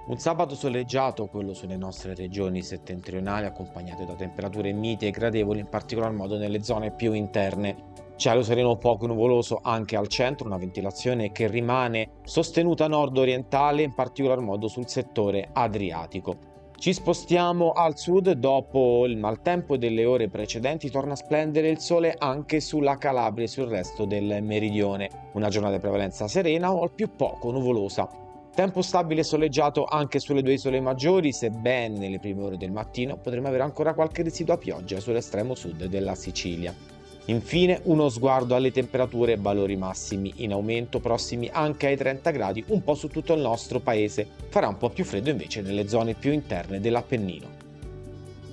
Un sabato soleggiato, quello sulle nostre regioni settentrionali, accompagnato da temperature mite e gradevoli, in particolar modo nelle zone più interne. Cielo sereno poco nuvoloso anche al centro, una ventilazione che rimane sostenuta nord-orientale, in particolar modo sul settore adriatico. Ci spostiamo al sud, dopo il maltempo delle ore precedenti torna a splendere il sole anche sulla Calabria e sul resto del meridione. Una giornata di prevalenza serena o al più poco nuvolosa. Tempo stabile e soleggiato anche sulle due isole maggiori, sebbene nelle prime ore del mattino potremo avere ancora qualche residua pioggia sull'estremo sud della Sicilia. Infine, uno sguardo alle temperature, valori massimi in aumento prossimi anche ai 30 gradi un po' su tutto il nostro paese. Farà un po' più freddo invece nelle zone più interne dell'Appennino.